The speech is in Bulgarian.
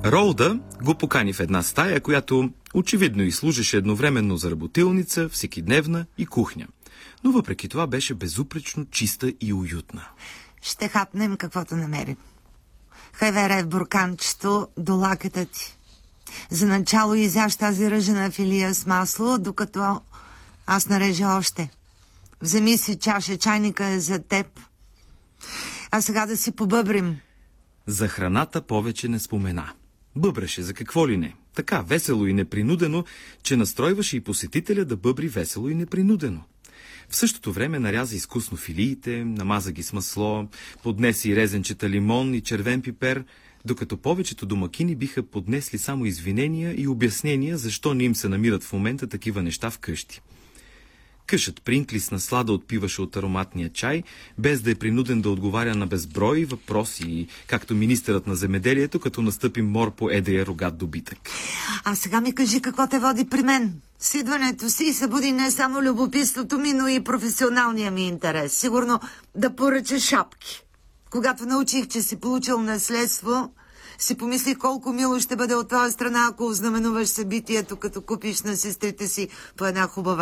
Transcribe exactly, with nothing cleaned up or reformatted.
Ролда го покани в една стая, която очевидно и служеше едновременно за работилница, всекидневна и кухня. Но въпреки това беше безупречно чиста и уютна. Ще хапнем каквото намерим. Хайвере в бурканчето до лакета ти. За начало изяж тази ръжена филия с масло, докато аз нарежа още. Вземи си чаша, чайника е за теб. А сега да си побъбрим. За храната повече не спомена. Бъбреше за какво ли не. Така весело и непринудено, че настройваше и посетителя да бъбри весело и непринудено. В същото време наряза изкусно филиите, намаза ги с масло, поднесе и резенчета лимон и червен пипер, докато повечето домакини биха поднесли само извинения и обяснения, защо не им се намират в момента такива неща вкъщи. Къшът Принклис на слада отпиваше от ароматния чай, без да е принуден да отговаря на безброй въпроси, както министърът на земеделието, като настъпи мор по едея рогат добитък. А сега ми кажи какво те води при мен. С идването си събуди не само любопитството ми, но и професионалния ми интерес. Сигурно да поръча шапки. Когато научих, че си получил наследство, си помислих колко мило ще бъде от твоя страна, ако ознаменуваш събитието, като купиш на сестрите си по една хубава